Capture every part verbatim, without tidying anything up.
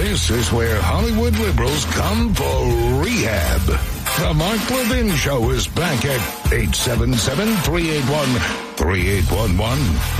This is where Hollywood liberals come for rehab. The Mark Levin Show is back at eight seven seven, three eight one, three eight one one.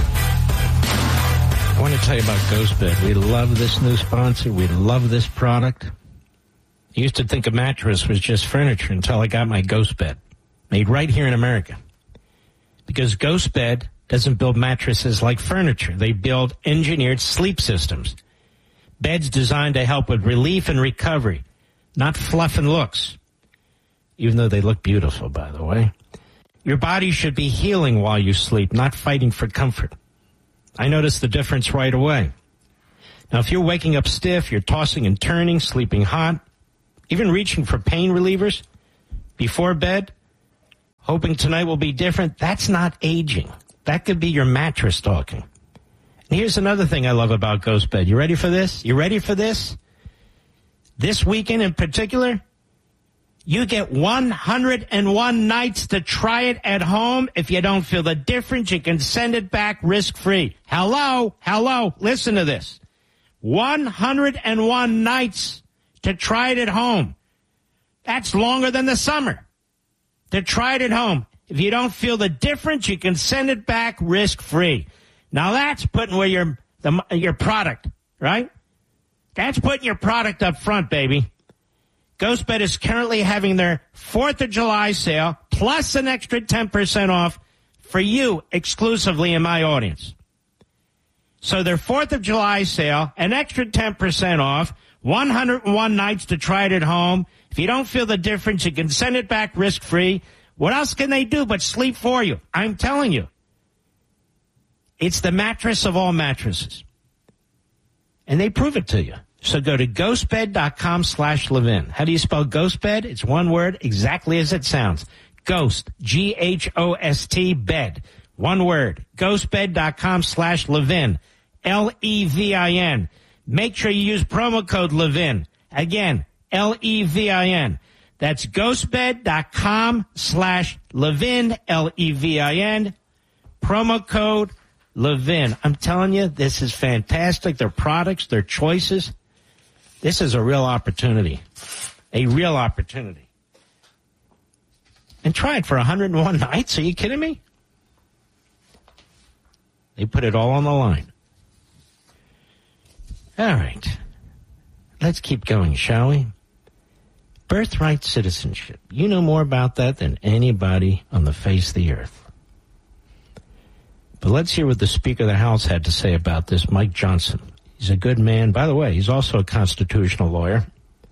I want to tell you about GhostBed. We love this new sponsor. We love this product. I used to think a mattress was just furniture until I got my GhostBed, made right here in America. Because GhostBed doesn't build mattresses like furniture. They build engineered sleep systems. Beds designed to help with relief and recovery, not fluff and looks. Even though they look beautiful, by the way. Your body should be healing while you sleep, not fighting for comfort. I noticed the difference right away. Now, if you're waking up stiff, you're tossing and turning, sleeping hot, even reaching for pain relievers before bed, hoping tonight will be different, that's not aging. That could be your mattress talking. And here's another thing I love about GhostBed. You ready for this? You ready for this? This weekend in particular, you get one hundred one nights to try it at home. If you don't feel the difference, you can send it back risk-free. Hello, hello, listen to this. one hundred one nights to try it at home. That's longer than the summer. To try it at home. If you don't feel the difference, you can send it back risk-free. Now that's putting where your the, your product, right? That's putting your product up front, baby. GhostBed is currently having their fourth of July sale, plus an extra ten percent off for you exclusively in my audience. So their fourth of July sale, an extra ten percent off, one hundred one nights to try it at home. If you don't feel the difference, you can send it back risk-free. What else can they do but sleep for you? I'm telling you. It's the mattress of all mattresses. And they prove it to you. So go to ghostbed.com slash Levin. How do you spell GhostBed? It's one word, exactly as it sounds. Ghost, G H O S T, bed. One word. Ghostbed.com slash Levin. L E V I N. Make sure you use promo code Levin. Again, L E V I N. That's ghostbed.com slash Levin, L E V I N. Promo code Levin. I'm telling you, this is fantastic. Their products, their choices. This is a real opportunity. A real opportunity. And try it for one hundred one nights. Are you kidding me? They put it all on the line. All right. Let's keep going, shall we? Birthright citizenship. You know more about that than anybody on the face of the earth. But let's hear what the Speaker of the House had to say about this, Mike Johnson. He's a good man. By the way, he's also a constitutional lawyer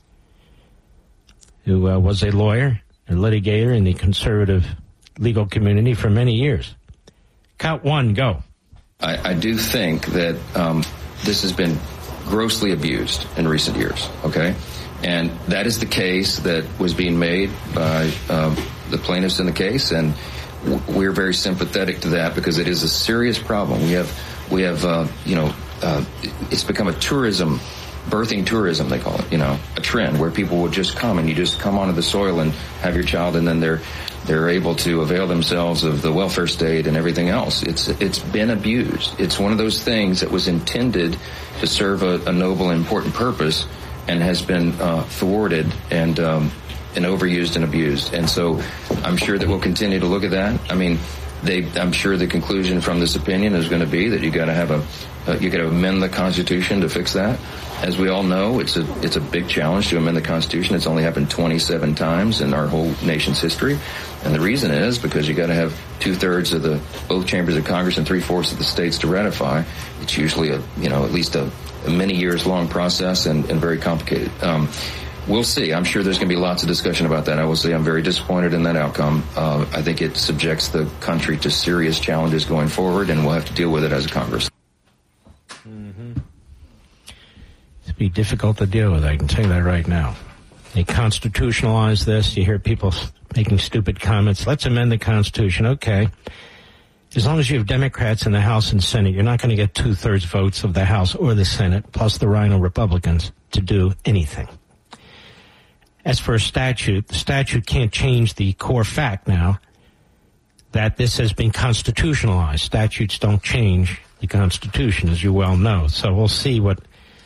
who uh, was a lawyer, a litigator in the conservative legal community for many years. Count one, go. I, I do think that um, this has been grossly abused in recent years, okay? And that is the case that was being made by um, the plaintiffs in the case, and we're very sympathetic to that because it is a serious problem. We have, we have, uh, you know, uh, it's become a tourism, birthing tourism, they call it, you know, a trend where people will just come and you just come onto the soil and have your child, and then they're, they're able to avail themselves of the welfare state and everything else. It's, it's been abused. It's one of those things that was intended to serve a, a noble and important purpose and has been, uh, thwarted and, um, and overused and abused. And so I'm sure that we'll continue to look at that. I mean, they, I'm sure the conclusion from this opinion is going to be that you got to have a, uh, you got to amend the Constitution to fix that. As we all know, it's a, it's a big challenge to amend the Constitution. It's only happened twenty-seven times in our whole nation's history. And the reason is because you got to have two thirds of the, both chambers of Congress and three fourths of the states to ratify. It's usually a, you know, at least a, a many years long process and, and very complicated. Um, We'll see. I'm sure there's going to be lots of discussion about that. I will say I'm very disappointed in that outcome. Uh, I think it subjects the country to serious challenges going forward, and we'll have to deal with it as a Congress. Mm-hmm. It'd be difficult to deal with, I can tell you that right now. They constitutionalize this. You hear people making stupid comments. Let's amend the Constitution. Okay. As long as you have Democrats in the House and Senate, you're not going to get two-thirds votes of the House or the Senate, plus the Rhino Republicans, to do anything. As for a statute, the statute can't change the core fact now that this has been constitutionalized. Statutes don't change the Constitution, as you well know. So we'll see what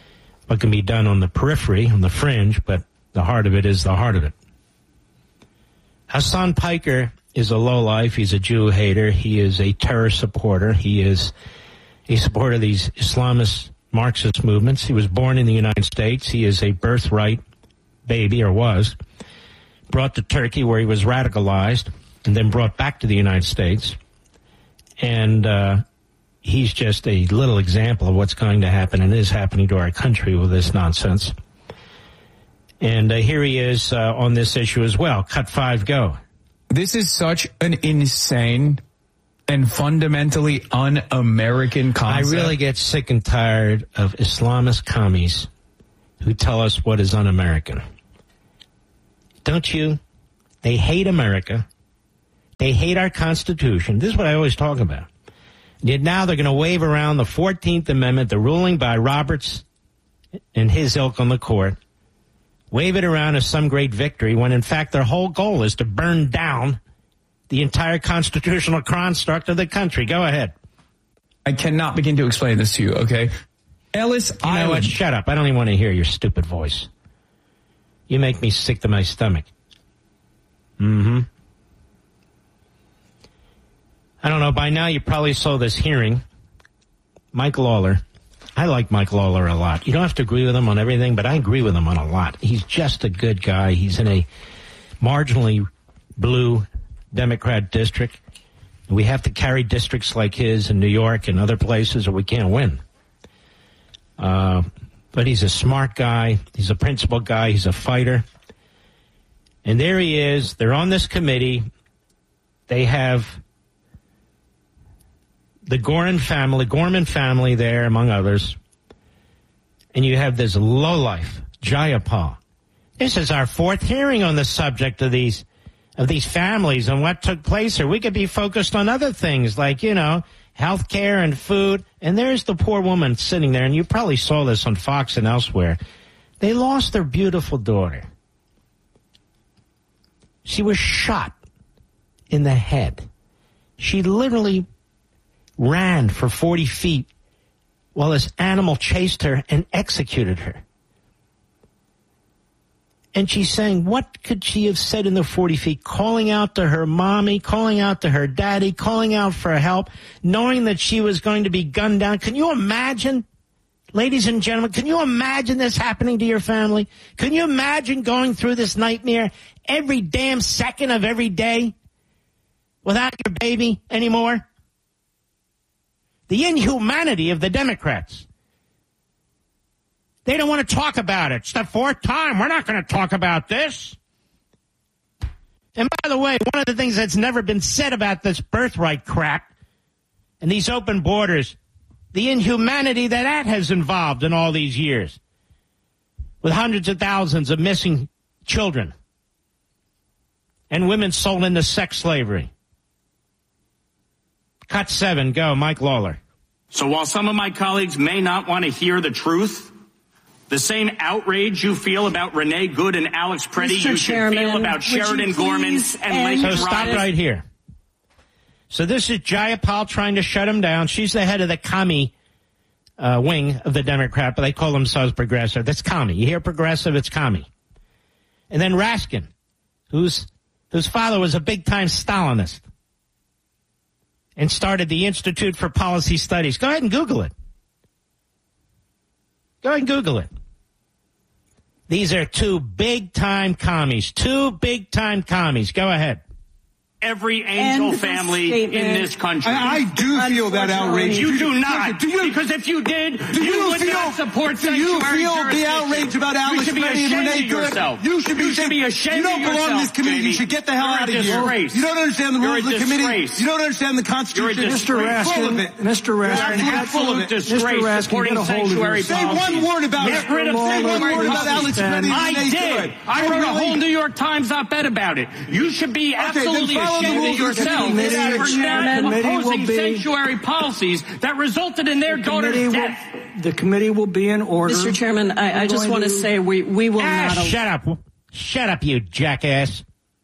what can be done on the periphery, on the fringe, but the heart of it is the heart of it. Hassan Piker is a lowlife. He's a Jew hater. He is a terror supporter. He is a supporter of these Islamist Marxist movements. He was born in the United States. He is a birthright baby, or was, brought to Turkey where he was radicalized and then brought back to the United States. And uh, he's just a little example of what's going to happen and is happening to our country with this nonsense. And uh, here he is uh, on this issue as well. Cut five, go. This is such an insane and fundamentally un-American concept. I really get sick and tired of Islamist commies who tell us what is un-American. Don't you? They hate America. They hate our Constitution. This is what I always talk about. Yet now they're going to wave around the fourteenth Amendment, the ruling by Roberts and his ilk on the court, wave it around as some great victory, when in fact their whole goal is to burn down the entire constitutional construct of the country. Go ahead. I cannot begin to explain this to you, okay? Ellis you Island. Know what? Shut up. I don't even want to hear your stupid voice. You make me sick to my stomach. Mm-hmm. I don't know. By now you probably saw this hearing. Mike Lawler. I like Mike Lawler a lot. You don't have to agree with him on everything, but I agree with him on a lot. He's just a good guy. He's in a marginally blue Democrat district. We have to carry districts like his in New York and other places or we can't win. Uh, but he's a smart guy. He's a principled guy. He's a fighter. And there he is. They're on this committee. They have the Gorman family, Gorman family there, among others. And you have this lowlife, Jayapal. This is our fourth hearing on the subject of these of these families and what took place here. We could be focused on other things like, you know, health care and food. And there's the poor woman sitting there, and you probably saw this on Fox and elsewhere. They lost their beautiful daughter. She was shot in the head. She literally ran for forty feet while this animal chased her and executed her. And she's saying, what could she have said in the forty feet? Calling out to her mommy, calling out to her daddy, calling out for help, knowing that she was going to be gunned down. Can you imagine, ladies and gentlemen, can you imagine this happening to your family? Can you imagine going through this nightmare every damn second of every day without your baby anymore? The inhumanity of the Democrats. They don't want to talk about it. It's the fourth time. We're not going to talk about this. And by the way, one of the things that's never been said about this birthright crap and these open borders, the inhumanity that that has involved in all these years, with hundreds of thousands of missing children and women sold into sex slavery. Cut seven, go, Mike Lawler. So while some of my colleagues may not want to hear the truth, the same outrage you feel about Renee Good and Alex Preddy, Mister you should Chairman, feel about Sheridan Gorman and Lincoln So stop right here. So this is Jayapal trying to shut him down. She's the head of the commie uh, wing of the Democrat, but they call themselves progressive. That's commie. You hear progressive, it's commie. And then Raskin, whose whose father was a big-time Stalinist and started the Institute for Policy Studies. Go ahead and Google it. Go ahead and Google it. These are two big-time commies. Two big-time commies. Go ahead. Every angel family in this country. I, I do feel that outrage. You do not. Do you, because if you did, do you, you would feel, not support Do you feel the outrage about Alex Preddy and Renee Good? You should be, you should be ashamed You don't of belong in this committee. Jamie. You should get the hell You're out of here. You don't understand the rules of the committee. You don't understand the Constitution. You're a Mister Raskin. Mister Raskin. You're full of disgrace supporting sanctuary policies. Say one word about Get rid of Say one word about Alex Preddy and I Renee did. Good. I wrote a whole New York Times op-ed about it. You should be absolutely ashamed of yourself for not opposing sanctuary policies that resulted in their daughter's death. The committee will be in order. Mister Chairman, I, I just want to say we, we will ah, not... Shut up. Shut up, you jackass.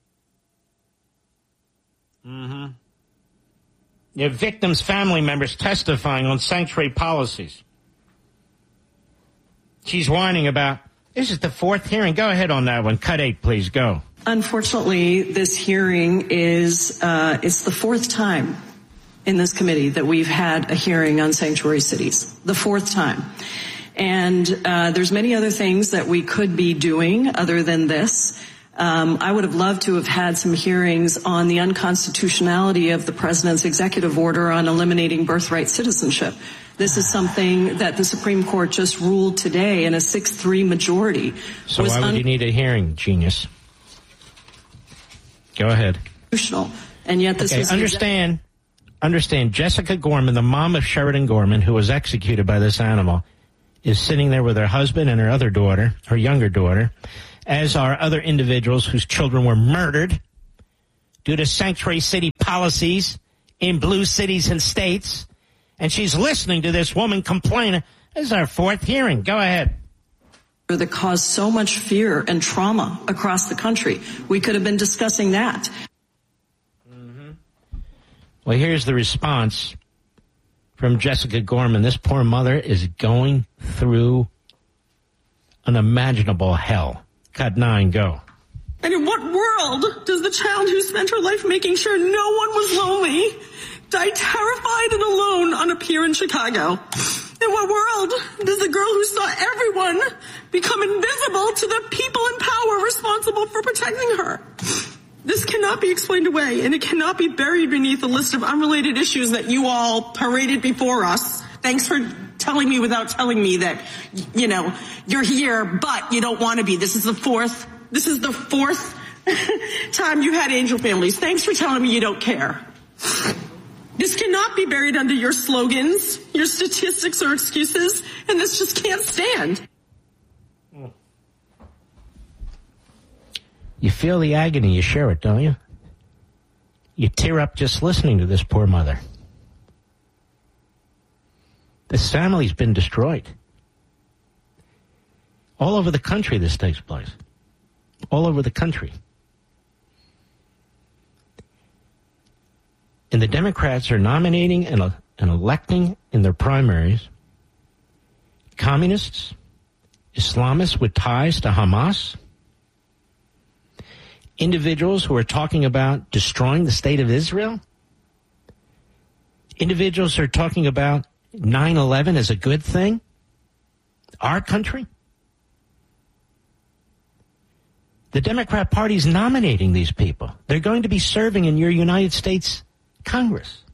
Mm-hmm. Your victims' family members testifying on sanctuary policies. she's whining about, this is the fourth hearing. Go ahead on that one. Cut eight, please. Go. Unfortunately, this hearing is, uh, it's the fourth time in this committee that we've had a hearing on sanctuary cities. The fourth time. And uh, there's many other things that we could be doing other than this. Um, I would have loved to have had some hearings on the unconstitutionality of the president's executive order on eliminating birthright citizenship. This is something that the Supreme Court just ruled today in a six three majority. So why would un- you need a hearing, genius? Go ahead. And yet this okay, is understand, understand, Jessica Gorman, the mom of Sheridan Gorman, who was executed by this animal, is sitting there with her husband and her other daughter, her younger daughter, as are other individuals whose children were murdered due to sanctuary city policies in blue cities and states. And she's listening to this woman complain. This is our fourth hearing. Go ahead. That caused so much fear and trauma across the country. We could have been discussing that. Mm-hmm. Well, here's the response from Jessica Gorman. This poor mother is going through unimaginable hell. Cut nine, go. And in what world does the child who spent her life making sure no one was lonely die terrified and alone on a pier in Chicago? In what world does the girl who saw everyone become invisible to the people in power responsible for protecting her? This cannot be explained away, and it cannot be buried beneath a list of unrelated issues that you all paraded before us. Thanks for telling me without telling me that, you know, you're here, but you don't want to be. This is the fourth, this is the fourth time you had angel families. Thanks for telling me you don't care. This cannot be buried under your slogans, your statistics or excuses, and this just can't stand. You feel the agony, you share it, don't you? You tear up just listening to this poor mother. This family's been destroyed. All over the country this takes place. All over the country. And the Democrats are nominating and, and electing in their primaries communists, Islamists with ties to Hamas, individuals who are talking about destroying the state of Israel, individuals who are talking about nine eleven as a good thing, our country. The Democrat Party is nominating these people. They're going to be serving in your United States Congress.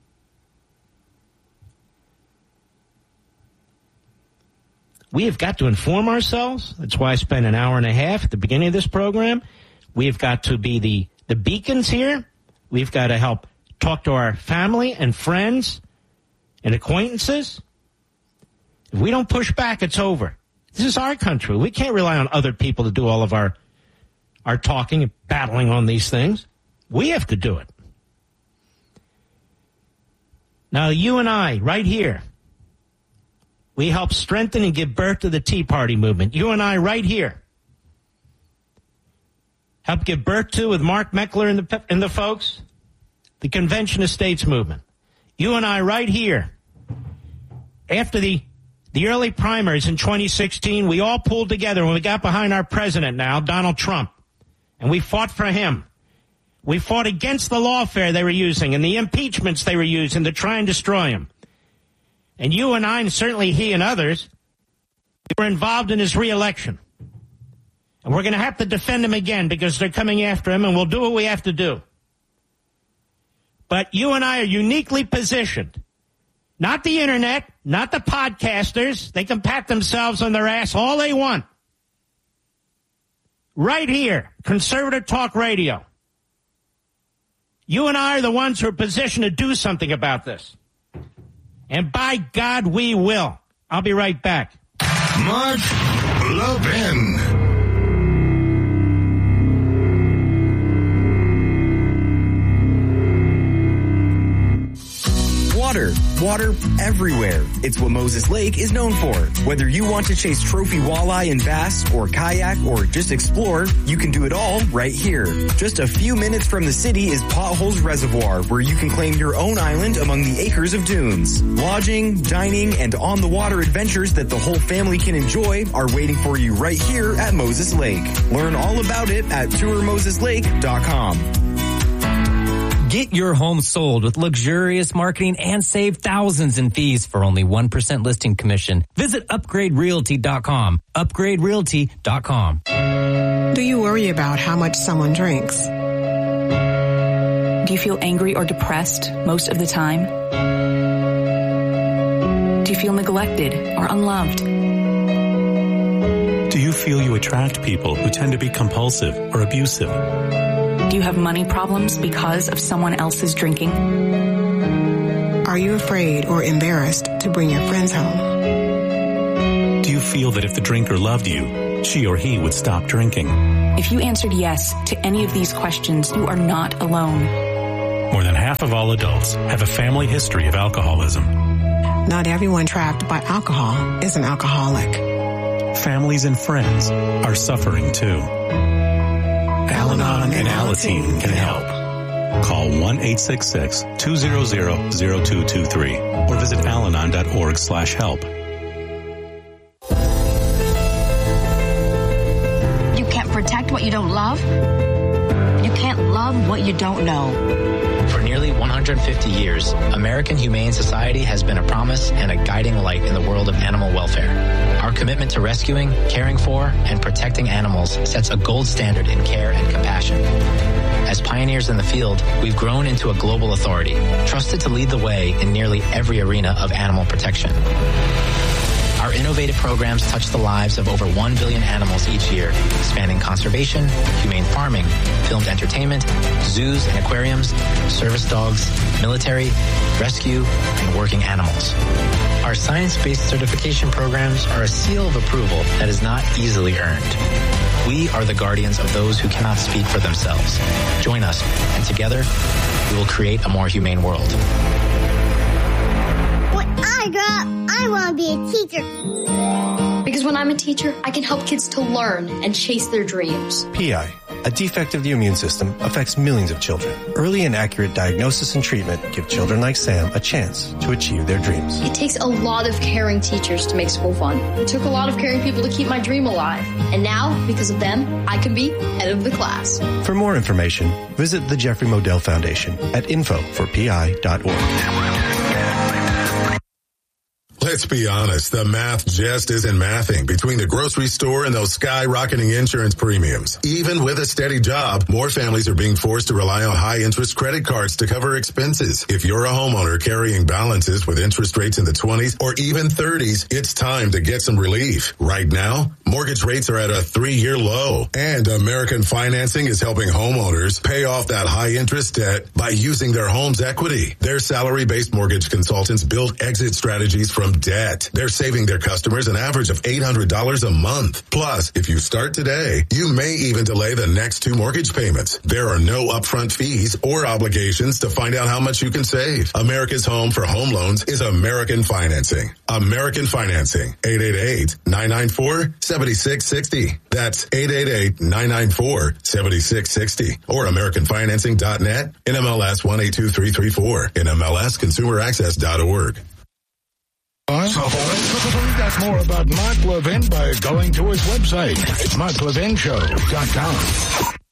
We have got to inform ourselves. That's why I spent an hour and a half at the beginning of this program. We've got to be the, the beacons here. We've got to help talk to our family and friends and acquaintances. If we don't push back, it's over. This is our country. We can't rely on other people to do all of our, our talking and battling on these things. We have to do it. Now, you and I, right here, we help strengthen and give birth to the Tea Party movement. You and I, right here, help give birth to, with Mark Meckler and the, and the folks, the Convention of States movement. You and I, right here, after the, the early primaries in twenty sixteen, we all pulled together when we got behind our president now, Donald Trump, and we fought for him. We fought against the lawfare they were using and the impeachments they were using to try and destroy him. And you and I, and certainly he and others, were involved in his reelection. And we're going to have to defend him again because they're coming after him, and we'll do what we have to do. But you and I are uniquely positioned. Not the internet, not the podcasters. They can pat themselves on their ass all they want. Right here, Conservative Talk Radio. You and I are the ones who are positioned to do something about this. And by God, we will. I'll be right back. Mark Levin. water. Water everywhere. It's what Moses Lake is known for. Whether you want to chase trophy walleye and bass, or kayak, or just explore, you can do it all right here. Just a few minutes from the city is Potholes Reservoir, where you can claim your own island among the acres of dunes. Lodging, dining, and on-the-water adventures that the whole family can enjoy are waiting for you right here at Moses Lake. Learn all about it at tour moses lake dot com. Get your home sold with luxurious marketing and save thousands in fees for only one percent listing commission. Visit upgrade realty dot com. upgrade realty dot com. Do you worry about how much someone drinks? Do you feel angry or depressed most of the time? Do you feel neglected or unloved? Do you feel you attract people who tend to be compulsive or abusive? Do you have money problems because of someone else's drinking? Are you afraid or embarrassed to bring your friends home? Do you feel that if the drinker loved you, she or he would stop drinking? If you answered yes to any of these questions, you are not alone. More than half of all adults have a family history of alcoholism. Not everyone trapped by alcohol is an alcoholic. Families and friends are suffering too. Al-Anon and Alateen can help. Call one eight six six, two zero zero, zero two two three or visit alanon dot org slash help. You can't protect what you don't love. You can't love what you don't know. For nearly one hundred fifty years, American Humane Society has been a promise and a guiding light in the world of animal welfare. Our commitment to rescuing, caring for, and protecting animals sets a gold standard in care and compassion. As pioneers in the field, we've grown into a global authority, trusted to lead the way in nearly every arena of animal protection. Our innovative programs touch the lives of over one billion animals each year, spanning conservation, humane farming, filmed entertainment, zoos and aquariums, service dogs, military, rescue, and working animals. Our science-based certification programs are a seal of approval that is not easily earned. We are the guardians of those who cannot speak for themselves. Join us, and together, we will create a more humane world. When I grow up, I want to be a teacher. Because when I'm a teacher, I can help kids to learn and chase their dreams. P I, a defect of the immune system, affects millions of children. Early and accurate diagnosis and treatment give children like Sam a chance to achieve their dreams. It takes a lot of caring teachers to make school fun. It took a lot of caring people to keep my dream alive. And now, because of them, I can be head of the class. For more information, visit the Jeffrey Modell Foundation at info for p i dot org. Let's be honest, the math just isn't mathing between the grocery store and those skyrocketing insurance premiums. Even with a steady job, more families are being forced to rely on high-interest credit cards to cover expenses. If you're a homeowner carrying balances with interest rates in the twenties or even thirties, it's time to get some relief. Right now, mortgage rates are at a three-year low, and American Financing is helping homeowners pay off that high-interest debt by using their home's equity. Their salary-based mortgage consultants build exit strategies from debt. They're saving their customers an average of eight hundred dollars a month. Plus, if you start today, you may even delay the next two mortgage payments. There are no upfront fees or obligations to find out how much you can save. America's home for home loans is American Financing. American Financing. eight eight eight, nine nine four, seven six six zero. That's eight eight eight, nine nine four, seven six six zero. Or American Financing dot net. N M L S one eight two three three four. N M L S consumer access dot org. Find out more about Mark Levin by going to his website. It's mark levin show dot com.